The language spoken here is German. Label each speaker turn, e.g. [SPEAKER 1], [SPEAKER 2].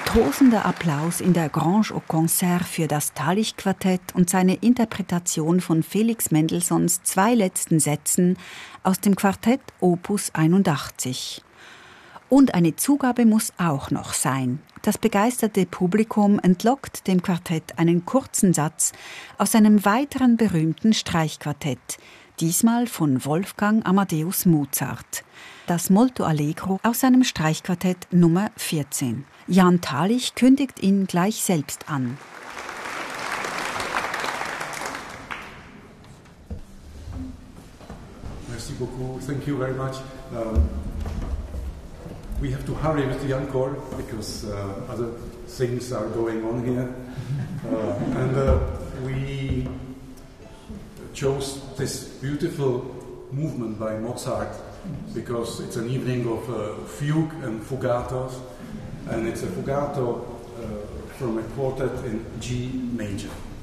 [SPEAKER 1] Tosender Applaus in der Grange au Concert für das Talich-Quartett und seine Interpretation von Felix Mendelssohns 2 letzten Sätzen aus dem Quartett Opus 81. Und eine Zugabe muss auch noch sein. Das begeisterte Publikum entlockt dem Quartett einen kurzen Satz aus einem weiteren berühmten Streichquartett, diesmal von Wolfgang Amadeus Mozart. Das Molto Allegro aus seinem Streichquartett Nummer 14. Jan Talich kündigt ihn gleich selbst an.
[SPEAKER 2] Merci beaucoup. Thank you very much. We have to hurry with the encore because other things are going on here. We chose this beautiful movement by Mozart because it's an evening of fugue and fugatos, and it's a fugato from a quartet in G major.